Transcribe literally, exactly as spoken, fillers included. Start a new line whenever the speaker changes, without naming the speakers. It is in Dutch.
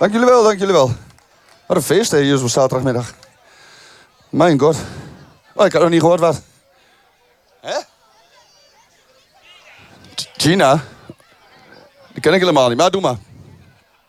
Dank jullie wel, dank jullie wel. Wat een feest hè, hier zo zaterdagmiddag. Mijn god. Oh, ik had nog niet gehoord wat. Hè? Gina? Die ken ik helemaal niet, maar doe maar.